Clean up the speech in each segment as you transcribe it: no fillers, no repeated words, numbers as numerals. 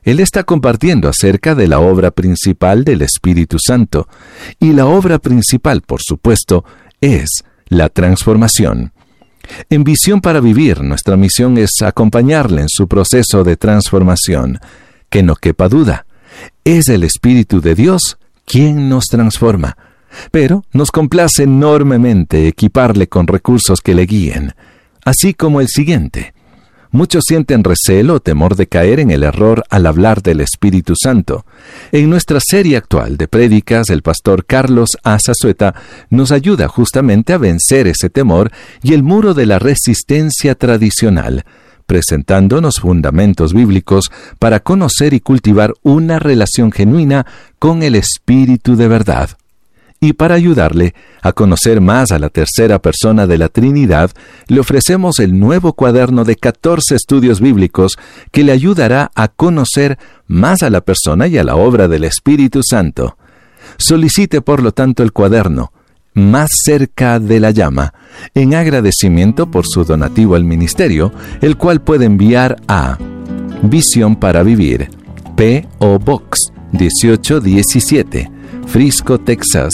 Él está compartiendo acerca de la obra principal del Espíritu Santo. Y la obra principal, por supuesto, es la transformación. En Visión para Vivir, nuestra misión es acompañarle en su proceso de transformación. Que no quepa duda, es el Espíritu de Dios quien nos transforma. Pero nos complace enormemente equiparle con recursos que le guíen, así como el siguiente. Muchos sienten recelo o temor de caer en el error al hablar del Espíritu Santo. En nuestra serie actual de prédicas, el pastor Carlos A. Zazueta nos ayuda justamente a vencer ese temor y el muro de la resistencia tradicional, presentándonos fundamentos bíblicos para conocer y cultivar una relación genuina con el Espíritu de verdad. Y para ayudarle a conocer más a la tercera persona de la Trinidad, le ofrecemos el nuevo cuaderno de 14 estudios bíblicos que le ayudará a conocer más a la persona y a la obra del Espíritu Santo. Solicite, por lo tanto, el cuaderno Más cerca de la llama, en agradecimiento por su donativo al ministerio, el cual puede enviar a Visión para Vivir, P.O. Box 1817, Frisco, Texas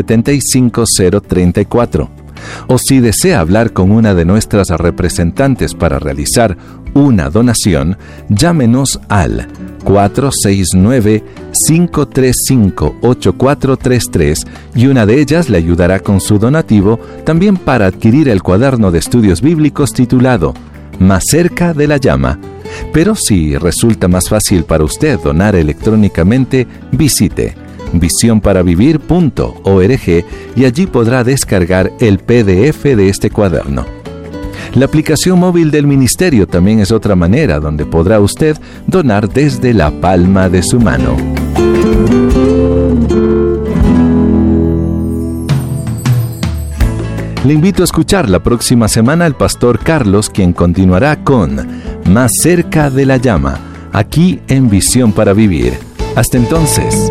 75034. O si desea hablar con una de nuestras representantes para realizar una donación, llámenos al 469-535-8433 y una de ellas le ayudará con su donativo, también para adquirir el cuaderno de estudios bíblicos titulado Más cerca de la llama. Pero si resulta más fácil para usted donar electrónicamente, visite visionparavivir.org y allí podrá descargar el PDF de este cuaderno. La aplicación móvil del ministerio también es otra manera donde podrá usted donar desde la palma de su mano. Le invito a escuchar la próxima semana al pastor Carlos, quien continuará con Más cerca de la llama, aquí en Visión para Vivir. Hasta entonces.